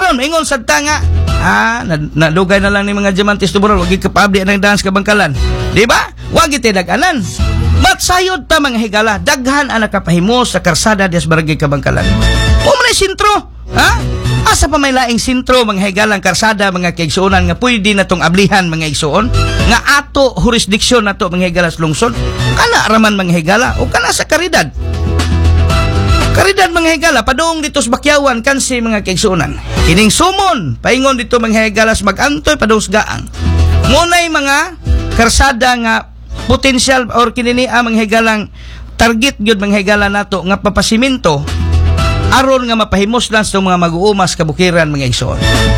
karon ingon sad ta nga nadugay na lang ni mga diamantes tuburon wag kapabli ang dance ka bangkalan. Di ba? Wag itidag-anan. Matsayod ta mga higala, daghan ang nakapahimo sa karsada des barangay Kabangkalan. O man sintro, ha? Asa pa may laing sintro mga higalang karsada mga kaigsuonan nga pwede na tong ablihan mga igsuon nga ato jurisdiksyon nato mga higala sa lungsod. Kana raman mga higala o kana sa karidad. Karidad mga higala padung dito sa Bakyawan kansi mga kaigsuonan. Kining sumon paingon dito mga higala sa mag-antoy padung sa gaang. Ngunay mga karsada nga potensyal or kinini mga higalang target gyud mga higala nato nga papasiminto aron nga mapahimos lang sa mga mag-uumas kabukiran mga igsoon.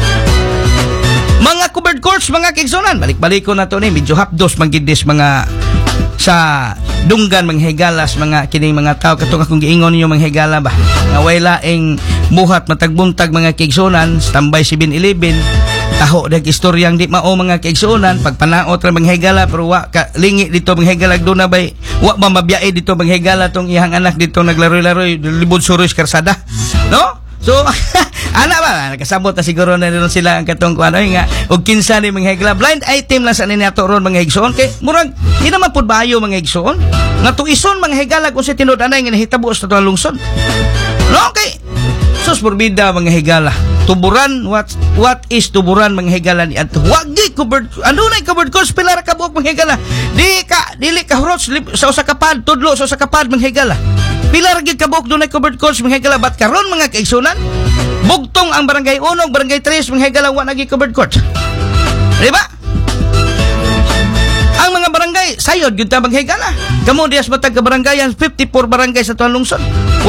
Mga covered courts mga kaigsuonan, balik-baliko na to ni medyo hapdos magidis mga sa dunggan mga higalas mga kining mga tao katong akong giingon niyo mga higala ba nga way laing buhat matagbuntag mga kaigsuonan standby 7-Eleven taho dag istoryang di mao mga kaigsuonan pagpanaot ra mga higala pero wa ka lingi dito mga higala duna bay wa mabiyae dito mga higala tong iyang anak dito naglaro-laro libod suros karsada no so ana ba nakasabot na siguro na rin sila ang katong kuano nga og kinsa ni mga higala blind item lang sa ninato ron mga igsoon kay murag di naman pud bayo mga igsoon nga tuison mga higala kung sa tinud-anay nga nahitabo sa tuwang lungsod no okay sus porbida mga higala tuburan what is tuburan mga higala ni at wagi covered ano na covered course pilar ka buok mga higala dili ka hurot sa usa ka pad tudlo sa usa ka pad mga higala pilar gid ka buok dunay covered course mga higala bat karon mga kaigsunan bugtong ang barangay 1 barangay 3 mga higala wa nagi covered course di ba ang mga barangay sayod gyud ta mga higala kamo dias matag ka barangayan 54 barangay sa tuwang lungsod